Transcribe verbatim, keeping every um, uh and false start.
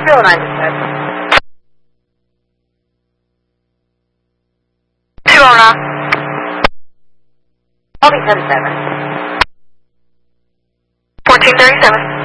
zero nine seven. Corona. Copy ten seven. fourteen thirty-seven.